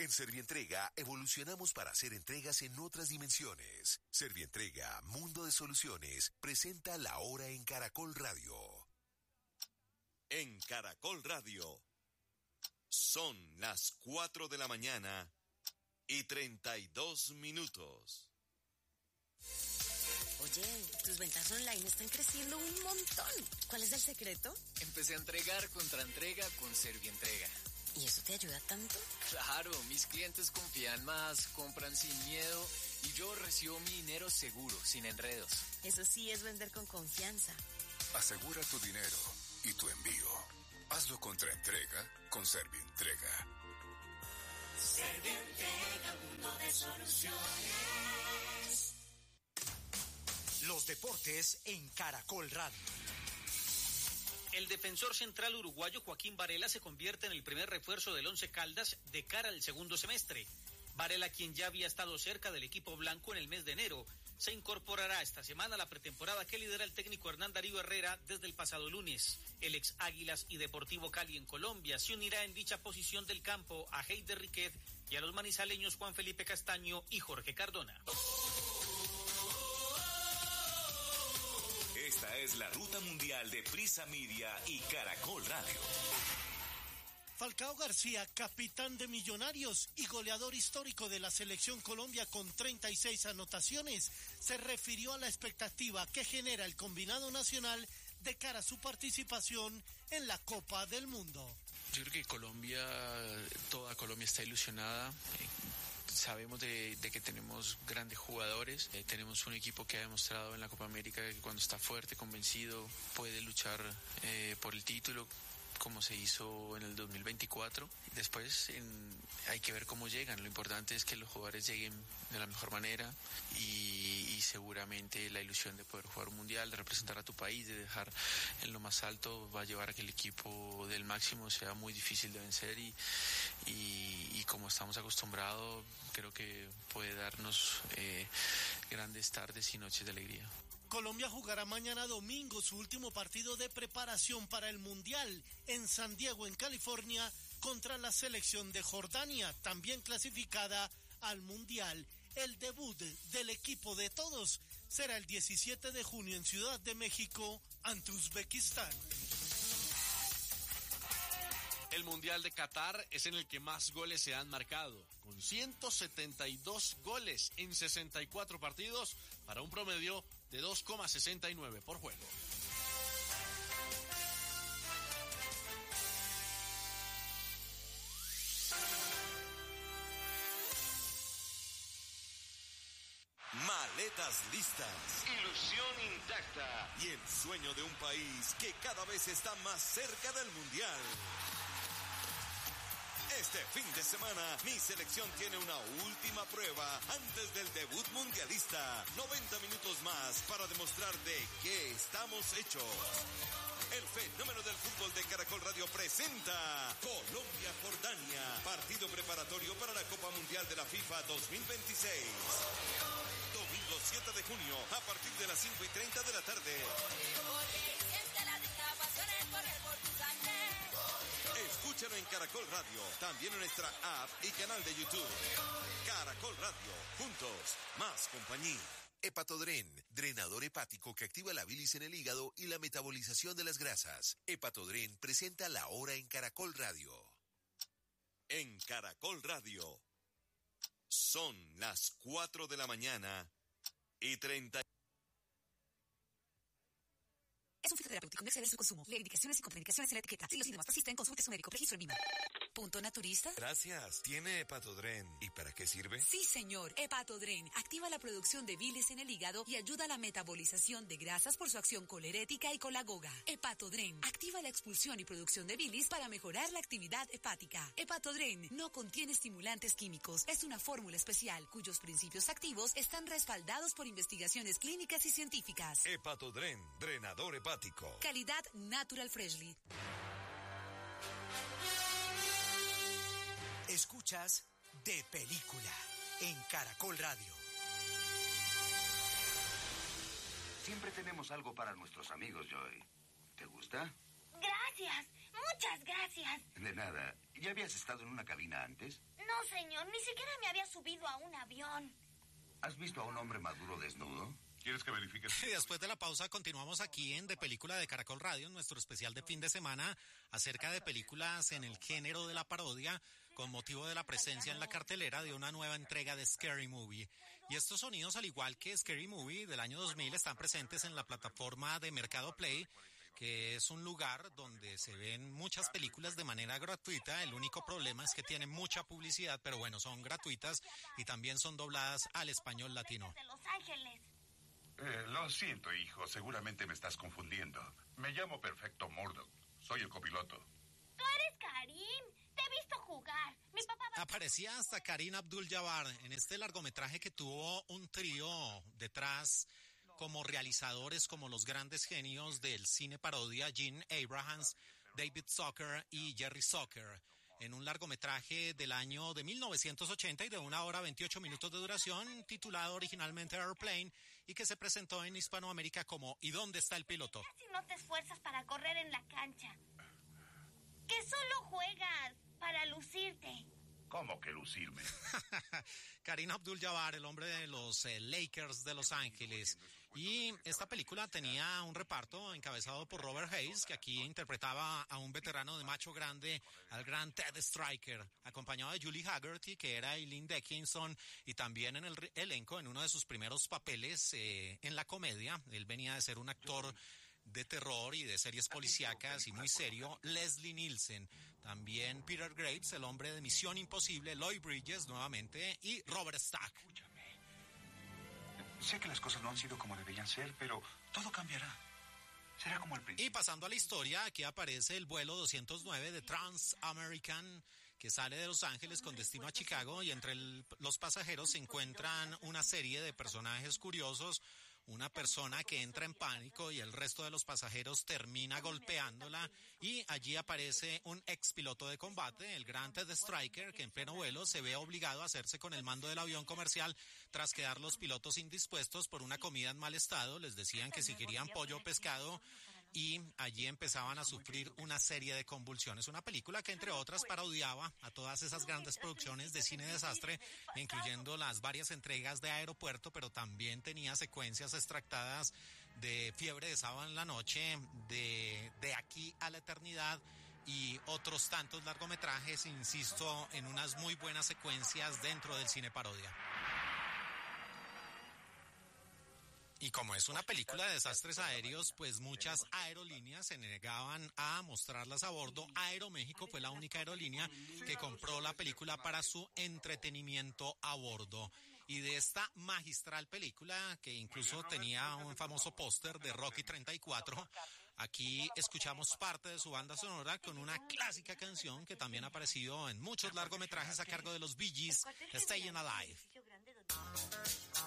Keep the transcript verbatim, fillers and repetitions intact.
En Servientrega evolucionamos para hacer entregas en otras dimensiones. Servientrega, Mundo de Soluciones, presenta La Hora en Caracol Radio. En Caracol Radio, son las cuatro de la mañana y treinta y dos minutos. Oye, tus ventas online están creciendo un montón. ¿Cuál es el secreto? Empecé a entregar contra entrega con Servientrega. ¿Y eso te ayuda tanto? Claro, mis clientes confían más, compran sin miedo y yo recibo mi dinero seguro, sin enredos. Eso sí es vender con confianza. Asegura tu dinero y tu envío. Hazlo contra entrega con Servientrega. Servientrega, mundo de soluciones. Los deportes en Caracol Radio. El defensor central uruguayo Joaquín Varela se convierte en el primer refuerzo del Once Caldas de cara al segundo semestre. Varela, quien ya había estado cerca del equipo blanco en el mes de enero, se incorporará esta semana a la pretemporada que lidera el técnico Hernán Darío Herrera desde el pasado lunes. El ex Águilas y Deportivo Cali en Colombia se unirá en dicha posición del campo a Heider Riquet y a los manizaleños Juan Felipe Castaño y Jorge Cardona. Esta es la ruta mundial de Prisa Media y Caracol Radio. Falcao García, capitán de Millonarios y goleador histórico de la Selección Colombia con treinta y seis anotaciones, se refirió a la expectativa que genera el combinado nacional de cara a su participación en la Copa del Mundo. Yo creo que Colombia, toda Colombia está ilusionada. Sabemos de, de que tenemos grandes jugadores, eh, tenemos un equipo que ha demostrado en la Copa América que cuando está fuerte, convencido, puede luchar eh, por el título, como se hizo en el dos mil veinticuatro. Después en, hay que ver cómo llegan. Lo importante es que los jugadores lleguen de la mejor manera y, y seguramente la ilusión de poder jugar un mundial, de representar a tu país, de dejar en lo más alto, va a llevar a que el equipo del máximo sea muy difícil de vencer y, y, y como estamos acostumbrados, creo que puede darnos eh, grandes tardes y noches de alegría. Colombia jugará mañana domingo su último partido de preparación para el Mundial en San Diego, en California, contra la selección de Jordania, también clasificada al Mundial. El debut del equipo de todos será el diecisiete de junio en Ciudad de México ante Uzbekistán. El Mundial de Qatar es en el que más goles se han marcado, con ciento setenta y dos goles en sesenta y cuatro partidos para un promedio de dos coma sesenta y nueve por juego. Maletas listas, ilusión intacta y el sueño de un país que cada vez está más cerca del Mundial. Este fin de semana, mi selección tiene una última prueba antes del debut mundialista. noventa minutos más para demostrar de qué estamos hechos. El fenómeno del fútbol de Caracol Radio presenta Colombia-Jordania, partido preparatorio para la Copa Mundial de la FIFA dos mil veintiséis. Domingo siete de junio, a partir de las cinco y treinta de la tarde. Escúchalo en Caracol Radio, también en nuestra app y canal de YouTube. Caracol Radio, juntos, más compañía. Hepatodren, drenador hepático que activa la bilis en el hígado y la metabolización de las grasas. Hepatodren presenta La Hora en Caracol Radio. En Caracol Radio, son las cuatro de la mañana y treinta. Es un fitoterapéutico, no exceder su consumo. Lee indicaciones y contraindicaciones en la etiqueta. Si los síntomas persisten, consulte a su médico. Registro en Lima. Punto Naturista. Gracias. ¿Tiene Hepatodren? ¿Y para qué sirve? Sí, señor. Hepatodren activa la producción de bilis en el hígado y ayuda a la metabolización de grasas por su acción colerética y colagoga. Hepatodren activa la expulsión y producción de bilis para mejorar la actividad hepática. Hepatodren no contiene estimulantes químicos. Es una fórmula especial cuyos principios activos están respaldados por investigaciones clínicas y científicas. Hepatodren, drenador hepático. Calidad Natural Freshly. Escuchas De Película en Caracol Radio. Siempre tenemos algo para nuestros amigos, Joy. ¿Te gusta? Gracias. Muchas gracias. De nada. ¿Ya habías estado en una cabina antes? No, señor, ni siquiera me había subido a un avión. ¿Has visto a un hombre maduro desnudo? ¿Quieres que verifique? Y después de la pausa continuamos aquí en De Película de Caracol Radio, en nuestro especial de fin de semana acerca de películas en el género de la parodia, con motivo de la presencia en la cartelera de una nueva entrega de Scary Movie. Y estos sonidos, al igual que Scary Movie del año dos mil, están presentes en la plataforma de Mercado Play, que es un lugar donde se ven muchas películas de manera gratuita. El único problema es que tienen mucha publicidad, pero bueno, son gratuitas y también son dobladas al español latino. De Los Ángeles. Eh, lo siento, hijo. Seguramente me estás confundiendo. Me llamo Perfecto Murdoch. Soy el copiloto. Tú eres Karim. Te he visto jugar. Mi papá... Aparecía hasta Karim Abdul-Jabbar en este largometraje que tuvo un trío detrás como realizadores, como los grandes genios del cine parodia, Gene Abrahams, David Zucker y Jerry Zucker, en un largometraje del año de mil novecientos ochenta y de una hora veintiocho minutos de duración, titulado originalmente Airplane, y que se presentó en Hispanoamérica como ¿Y dónde está el piloto? Casi no te esfuerzas para correr en la cancha. Que solo juegas para lucirte. ¿Cómo que lucirme? Karim Abdul-Jabbar, el hombre de los eh, Lakers de Los Ángeles. Y esta película tenía un reparto encabezado por Robert Hayes, que aquí interpretaba a un veterano de macho grande, al gran Ted Striker, acompañado de Julie Haggerty, que era Eileen Dickinson, y también en el re- elenco, en uno de sus primeros papeles eh, en la comedia. Él venía de ser un actor de terror y de series policíacas y muy serio, Leslie Nielsen. También Peter Graves, el hombre de Misión Imposible, Lloyd Bridges nuevamente, y Robert Stack. Escúchame. Sé que las cosas no han sido como deberían ser, pero todo cambiará. Será como el principio. Y pasando a la historia, aquí aparece el vuelo doscientos nueve de Trans-American, que sale de Los Ángeles con destino a Chicago, y entre el, los pasajeros se encuentran una serie de personajes curiosos. Una persona que entra en pánico y el resto de los pasajeros termina golpeándola, y allí aparece un ex piloto de combate, el gran Ted Striker, que en pleno vuelo se ve obligado a hacerse con el mando del avión comercial tras quedar los pilotos indispuestos por una comida en mal estado. Les decían que si querían pollo o pescado, y allí empezaban a sufrir una serie de convulsiones. Una película que, entre otras, parodiaba a todas esas grandes producciones de cine desastre, incluyendo las varias entregas de Aeropuerto, pero también tenía secuencias extractadas de Fiebre de Sábado en la Noche, de De aquí a la eternidad, y otros tantos largometrajes, insisto, en unas muy buenas secuencias dentro del cine parodia. Y como es una película de desastres aéreos, pues muchas aerolíneas se negaban a mostrarlas a bordo. Aeroméxico fue la única aerolínea que compró la película para su entretenimiento a bordo. Y de esta magistral película, que incluso tenía un famoso póster de Rocky treinta y cuatro, aquí escuchamos parte de su banda sonora con una clásica canción que también ha aparecido en muchos largometrajes a cargo de los Bee Gees, Staying Alive.